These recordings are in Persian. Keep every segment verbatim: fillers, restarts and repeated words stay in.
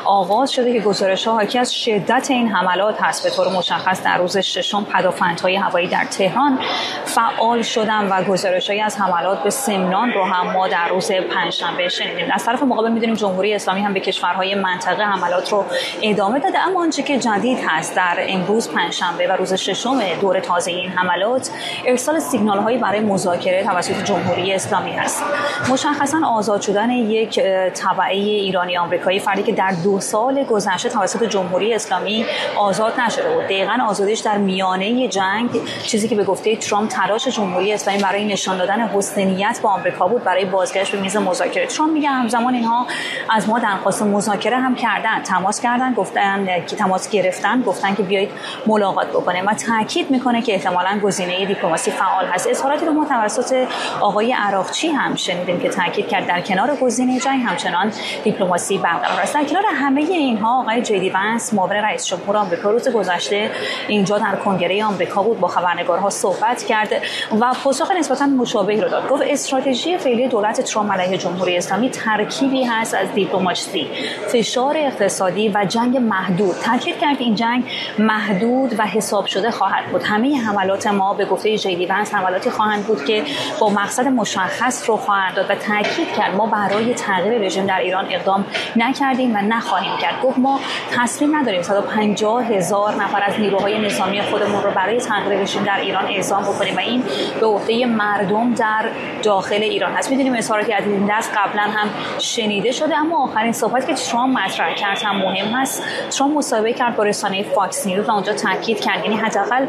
آغاز شده که گزارش‌ها حاکی از شدت این حملات هست. به طور مشخص در روز ششم پدافندهای هوایی در تهران فعال شدن و گزارش‌هایی از حملات به سمنان رو هم ما در روز پنجشنبه شنیدیم. از طرف مقابل می‌دونیم جمهوری اسلامی هم به کشورهای منطقه حملات رو ادامه داده، اما آنچه که جدید هست در امروز پنجشنبه و روز ششم دور تازه این حملات، ارسال سیگنال‌هایی برای مذاکره توسط جمهوری اسلامی است. مشخصاً آزاد شدن یک تبعه ایرانی آمریکایی، فردی که در دو سال گذشته توسط جمهوری اسلامی آزاد نشده بود. دقیقاً آزادیش در میانه جنگ، چیزی که به گفته ترامپ تلاش جمهوری اسلامی برای نشان دادن حسنیت با آمریکا بود برای بازگشت به میز مذاکره. ترامپ میگه همزمان اینها از ما درخواست مذاکره هم کردن، تماس کردن، گفتن که تماس گرفتن، گفتن که بیایید ملاقات بکنیم و تاکید میکنه که احتمالاً گزینه دیپلماسی فعال هست. اظهاراتی رو ما توسط آقای عراقچی هم شنیدیم که تاکید کرد در کنار گزینه جنگ همچنان دیپلماسی برقرار است. در کنار همه اینها آقای جی دی ونس معاون رئیس جمهور آمریکا روز گذشته اینجا در کنگره آمریکا بود، با خبرنگارها صحبت کرد و پاسخ نسبتاً مشابهی رو داد. گفت استراتژی فعلی دولت ترامپ علیه جمهوری اسلامی ترکیبی هست از دیپلماسی، فشار اقتصادی و جنگ محدود. تاکید کرد این جنگ محدود و حساب شده خواهد بود. همه حملات ما به گفته جی دی ونس حملاتی خواهند بود که با مقصد مشخص رو خواهند داد و تاکید کرد ما برای تغییر رژیم در ایران اقدام نکردیم و نخواهیم کرد. گفت ما تصمیم نداریم صد و پنجاه هزار نفر از نیروهای نظامی خودمون رو برای تغییر رژیم در ایران اعزام بکنیم و این به عهده مردم در داخل ایران هست. می‌دونیم اظهاراتی از این دست قبلا هم شنیده شده، اما آخرین صحبتی که ترامپ مطرح کرد هم مهم هست. ترامپ مصاحبه کرد با رسانه فاکس نیوز و اونجا تاکید کرد، یعنی حداقل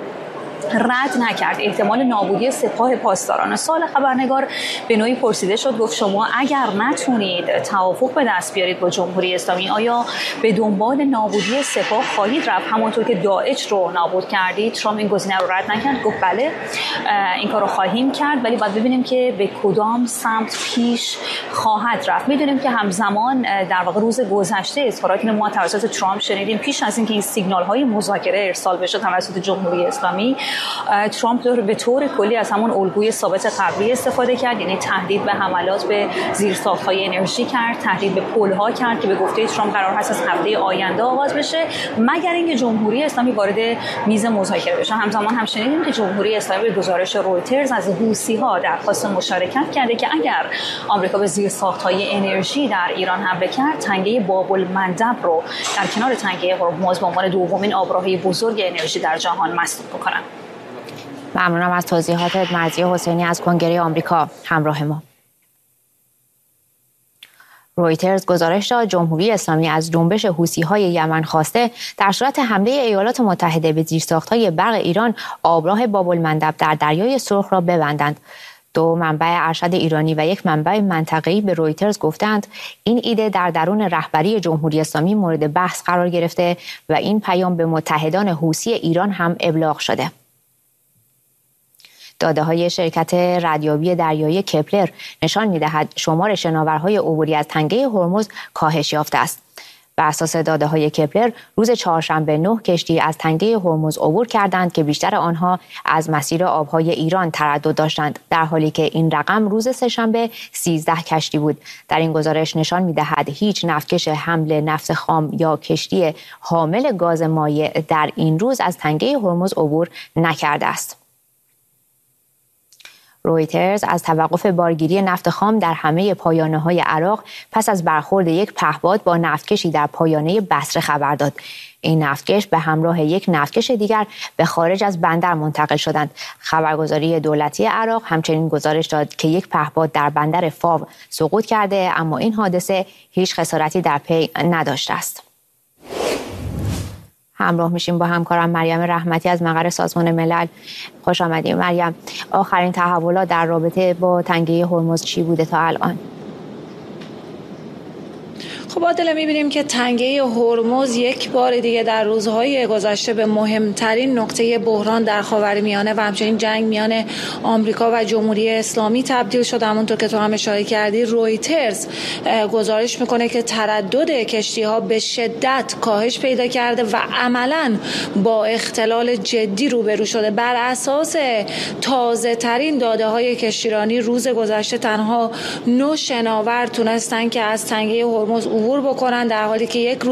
رد نکرد احتمال نابودی سپاه پاسداران. سوال خبرنگار به نوعی پرسیده شد، گفت شما اگر نتونید توافق به دست بیارید با جمهوری اسلامی، آیا به دنبال نابودی سپاه خواهید رفت همونطور که داعش رو نابود کردید؟ ترامپ این گزینه رو رد نکرد، گفت بله این کار رو خواهیم کرد، ولی باید ببینیم که به کدام سمت پیش خواهد رفت. میدونیم که همزمان در واقع روز گذشته اظهاراتی ما توسط ترامپ شنیدیم پیش از اینکه این سیگنال های مذاکره ارسال بشه توسط جمهوری اسلامی. ترامپ به طور کلی از همون الگوی ثابت قبلی استفاده کرد، یعنی تهدید به حملات به زیرساخت‌های انرژی کرد، تهدید به پل‌ها کرد که به گفته ترامپ قرار هست از هفته آینده آغاز بشه، مگر اینکه جمهوری اسلامی وارد میز مذاکره بشه. همزمان هم شنیدیم که جمهوری اسلامی به گزارش رویترز از حوثی‌ها درخواست مشارکت کرده که اگر آمریکا به زیرساخت‌های انرژی در ایران حمله کرد، تنگه باب المندب رو در کنار تنگه هرمز به عنوان دومین آبراهی بزرگ انرژی در جهان مسدود بکنن. ممنونم از توضیحاتت مرضیه حسینی از کنگره آمریکا همراه ما. رویترز گزارش داد جمهوری اسلامی از جنبش حوثی‌های یمن خواسته در صورت حمله ایالات متحده به زیرساخت‌های برق ایران آبراه باب المندب در دریای سرخ را ببندند. دو منبع ارشد ایرانی و یک منبع منطقه‌ای به رویترز گفتند این ایده در درون رهبری جمهوری اسلامی مورد بحث قرار گرفته و این پیام به متحدان حوثی ایران هم ابلاغ شده. داده‌های شرکت ردیابی دریایی کپلر نشان می‌دهد شمار شناورهای عبوری از تنگه هرمز کاهش یافته است. بر اساس داده‌های کپلر روز چهارشنبه نه کشتی از تنگه هرمز عبور کردند که بیشتر آنها از مسیر آبهای ایران تردد داشتند، در حالی که این رقم روز سه‌شنبه سیزده کشتی بود. در این گزارش نشان می‌دهد هیچ نفتکش حمل نفت خام یا کشتی حامل گاز مایع در این روز از تنگه هرمز عبور نکرده است. رویترز از توقف بارگیری نفت خام در همه پایانه‌های عراق پس از برخورد یک پهپاد با نفتکشی در پایانه بصره خبر داد. این نفتکش به همراه یک نفتکش دیگر به خارج از بندر منتقل شدند. خبرگزاری دولتی عراق همچنین گزارش داد که یک پهپاد در بندر فاو سقوط کرده، اما این حادثه هیچ خسارتی در پی نداشته است. همراه میشیم با همکارم مریم رحمتی از مقر سازمان ملل. خوش آمدید مریم. آخرین تحولات در رابطه با تنگه هرمز چی بوده تا الان؟ خب عادل می‌بینیم که تنگه هرمز یک بار دیگه در روزهای گذشته به مهمترین نقطه بحران در خاورمیانه و همچنین جنگ میان آمریکا و جمهوری اسلامی تبدیل شد. همونطور که تو هم اشاره کردی رویترز گزارش میکنه که تردد کشتی‌ها به شدت کاهش پیدا کرده و عملاً با اختلال جدی روبرو شده. بر اساس تازه ترین داده های کشتیرانی روز گذشته تنها نه شناور تونستن که از تنگه هرمز عبور بکنن، در حالی که یک